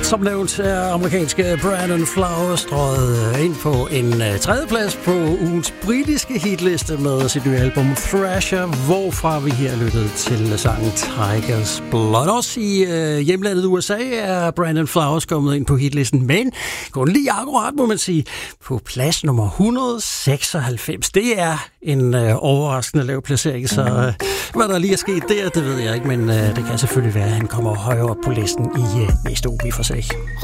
som nævnt er amerikanske Brandon Flowers strøget ind på en tredjeplads på ugens britiske hitliste med sit nye album Thrasher, hvorfra vi her lyttede til sangen Tiger's Blood. Også i hjemlandet USA er Brandon Flowers kommet ind på hitlisten, men kun lige akkurat, må man sige, på plads nummer 196. Det er en overraskende lav placering, så hvad der lige er sket der, det ved jeg ikke, men det kan selvfølgelig være, at han kommer højere op på listen i næste uge, vi får se.